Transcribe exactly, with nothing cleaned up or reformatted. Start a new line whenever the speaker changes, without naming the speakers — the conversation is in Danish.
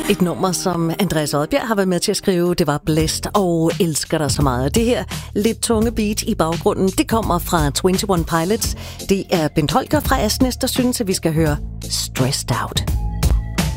Et nummer, som Andreas Odbjerg har været med til at skrive, det var Blæst og Elsker dig så meget. Det her lidt tunge beat i baggrunden, det kommer fra enogtyve Pilots. Det er Bent Holger fra Asnæs, der synes, at vi skal høre Stressed Out.